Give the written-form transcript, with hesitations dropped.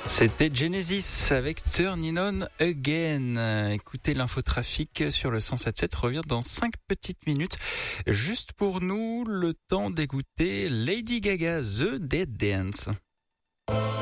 C'était Genesis avec Turning On Again. Écoutez, l'infotrafic sur le 107.7 revient dans 5 petites minutes. Juste pour nous, le temps d'écouter Lady Gaga, The Dead Dance.